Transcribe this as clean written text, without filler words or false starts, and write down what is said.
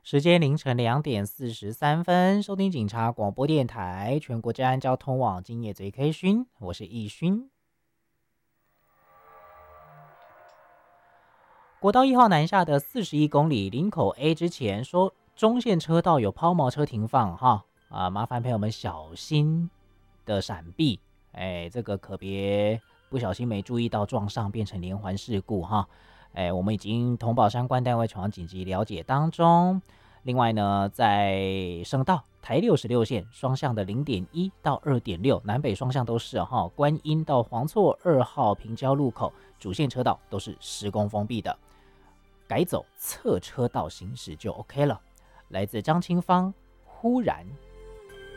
时间凌晨2点43分，收听警察广播电台全国治安交通网今夜最 K 勋，我是易勋。国道1号南下的41公里林口 A 之前说中线车道有抛锚车停放哈麻烦朋友们小心的闪避，这个可别不小心没注意到撞上变成连环事故哈。我们已经通报相关单位前往紧急了解当中。另外呢，在省道台66线双向的0.1到2.6，南北双向都是哈。观音到黄厝2号平交路口主线车道都是施工封闭的，改走侧车道行驶就 OK 了。来自张清芳，忽然